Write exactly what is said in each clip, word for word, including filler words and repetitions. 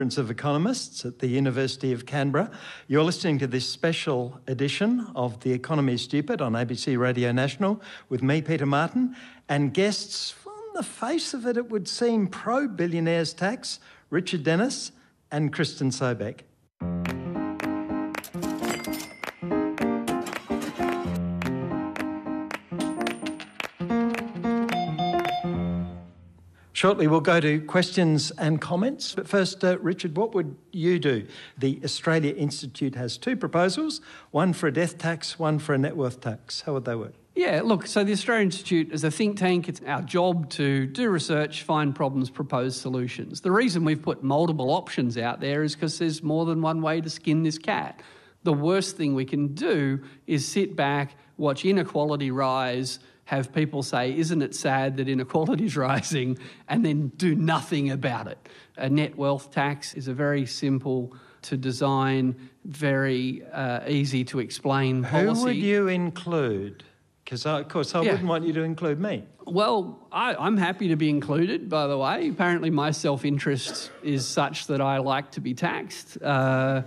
of Economists at the University of Canberra. You're listening to this special edition of The Economy is Stupid on A B C Radio National with me, Peter Martin, and guests, from the face of it, it would seem pro-billionaires tax, Richard Denniss and Kristen Sobek. Shortly, we'll go to questions and comments. But first, uh, Richard, what would you do? The Australia Institute has two proposals, one for a death tax, one for a net worth tax. How would they work? Yeah, look, so the Australia Institute is a think tank. It's our job to do research, find problems, propose solutions. The reason we've put multiple options out there is because there's more than one way to skin this cat. The worst thing we can do is sit back, watch inequality rise, have people say, isn't it sad that inequality is rising, and then do nothing about it. A net wealth tax is a very simple to design, very uh, easy to explain policy. Who would you include? Because, of course, I yeah. wouldn't want you to include me. Well, I, I'm happy to be included, by the way. Apparently my self-interest is such that I like to be taxed. Uh,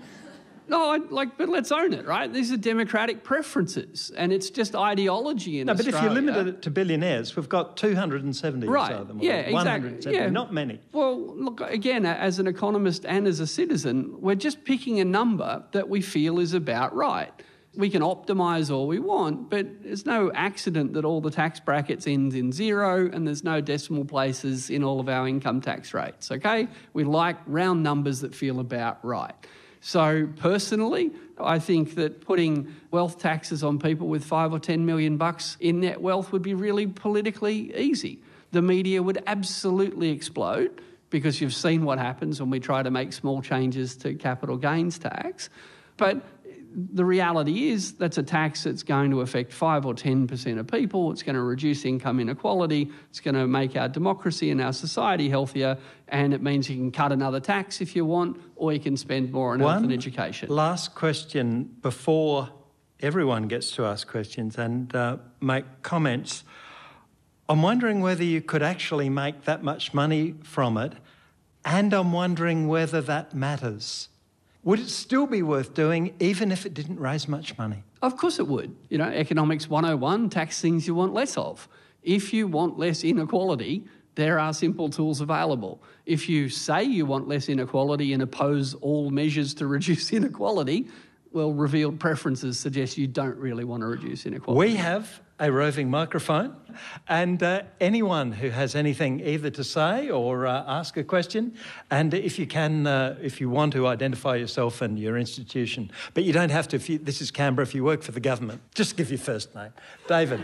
No, I, like, but let's own it, right? These are democratic preferences, and it's just ideology in no, Australia. No, but if you limit it to billionaires, we've got two hundred seventy right. or so of them. Yeah, one hundred seventy, exactly. Yeah. Not many. Well, look, again, as an economist and as a citizen, we're just picking a number that we feel is about right. We can optimise all we want, but there's no accident that all the tax brackets end in zero and there's no decimal places in all of our income tax rates, okay? We like round numbers that feel about right. So personally, I think that putting wealth taxes on people with five or ten million bucks in net wealth would be really politically easy. The media would absolutely explode because you've seen what happens when we try to make small changes to capital gains tax. But the reality is that's a tax that's going to affect five or ten percent of people. It's going to reduce income inequality. It's going to make our democracy and our society healthier. And it means you can cut another tax if you want, or you can spend more on health and education. Last question before everyone gets to ask questions and uh, make comments. I'm wondering whether you could actually make that much money from it, and I'm wondering whether that matters. Would it still be worth doing even if it didn't raise much money? Of course it would. You know, Economics one oh one, tax things you want less of. If you want less inequality, there are simple tools available. If you say you want less inequality and oppose all measures to reduce inequality, well, revealed preferences suggest you don't really want to reduce inequality. We have a roving microphone, and uh, anyone who has anything either to say or uh, ask a question, and if you can, uh, if you want to identify yourself and your institution, but you don't have to, if you, this is Canberra, if you work for the government, just give your first name. David.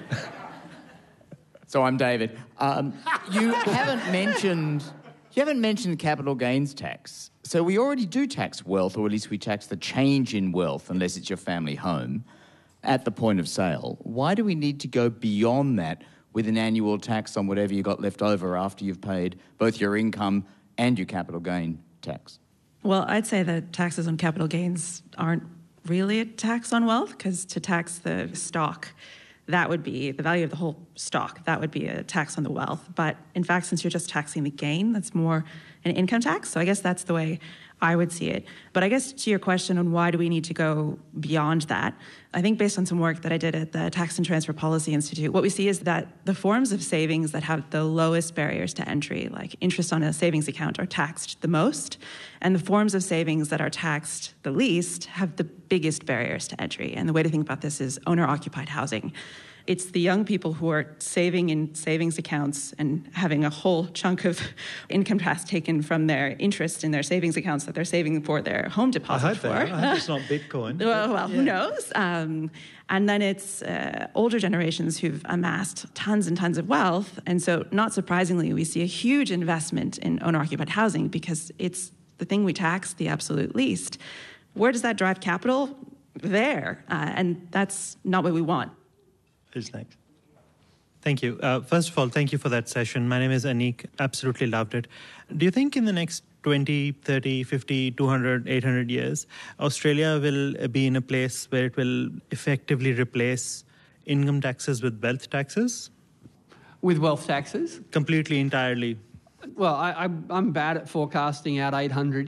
So I'm David. Um, you haven't mentioned... You haven't mentioned capital gains tax. So we already do tax wealth, or at least we tax the change in wealth, unless it's your family home, at the point of sale. Why do we need to go beyond that with an annual tax on whatever you got left over after you've paid both your income and your capital gain tax? Well, I'd say that taxes on capital gains aren't really a tax on wealth, because to tax the stock, that would be the value of the whole stock. That would be a tax on the wealth. But in fact, since you're just taxing the gain, that's more an income tax. So I guess that's the way I would see it. But I guess to your question on why do we need to go beyond that, I think based on some work that I did at the Tax and Transfer Policy Institute, what we see is that the forms of savings that have the lowest barriers to entry, like interest on a savings account, are taxed the most. And the forms of savings that are taxed the least have the biggest barriers to entry. And the way to think about this is owner-occupied housing. It's the young people who are saving in savings accounts and having a whole chunk of income tax taken from their interest in their savings accounts that they're saving for their home deposit I hope for. They are. I hope it's not Bitcoin. well, well yeah. who knows? Um, and then it's uh, older generations who've amassed tons and tons of wealth. And so, not surprisingly, we see a huge investment in owner-occupied housing because it's the thing we tax the absolute least. Where does that drive capital? There. Uh, and that's not what we want. Who's next? Thank you. Uh, first of all, thank you for that session. My name is Anik. Absolutely loved it. Do you think in the next twenty, thirty, fifty, two hundred, eight hundred years, Australia will be in a place where it will effectively replace income taxes with wealth taxes? With wealth taxes? Completely, entirely. Well, I, I, I'm bad at forecasting out eight hundred